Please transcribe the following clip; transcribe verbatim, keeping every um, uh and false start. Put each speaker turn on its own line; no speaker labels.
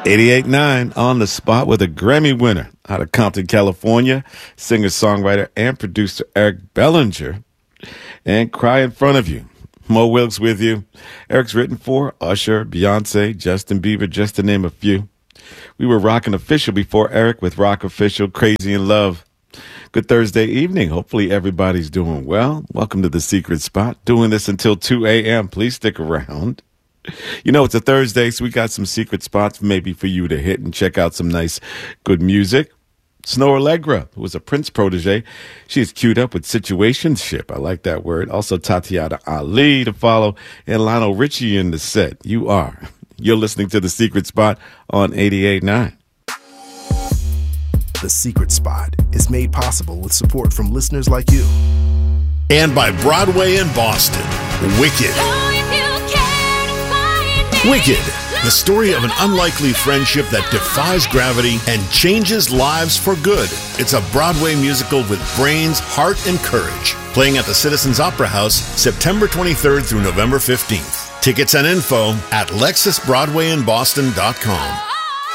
eighty-eight point nine on the spot with a Grammy winner out of Compton, California, singer, songwriter, and producer Eric Bellinger, and Cry in Front of You. Mo Wilkes with you. Eric's written for Usher, Beyonce, Justin Bieber, just to name a few. We were rocking Official before Eric with Rock Official, Crazy in Love. Good Thursday evening. Hopefully everybody's doing well. Welcome to The Secret Spot. Doing this until two a.m. Please stick around. You know, it's a Thursday, so we got some secret spots maybe for you to hit and check out some nice, good music. Snow Allegra, who was a Prince protege, she's queued up with Situationship. I like that word. Also, Tatiana Ali to follow, and Lionel Richie in the set. You are. You're listening to The Secret Spot on eighty-eight point nine.
The Secret Spot is made possible with support from listeners like you.
And by Broadway in Boston, Wicked. Wicked, the story of an unlikely friendship that defies gravity and changes lives for good. It's a Broadway musical with brains, heart, and courage. Playing at the Citizens Opera House September twenty-third through November fifteenth. Tickets and info at lexus broadway in boston dot com.